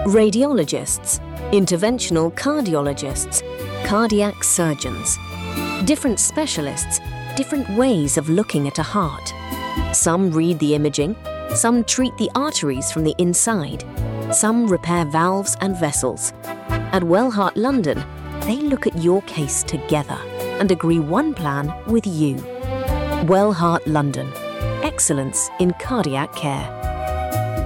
radiologists, interventional cardiologists, cardiac surgeons. Different specialists, different ways of looking at a heart. Some read the imaging, some treat the arteries from the inside, some repair valves and vessels. At Wellheart London, they look at your case together and agree one plan with you. Wellheart London. Excellence in cardiac care.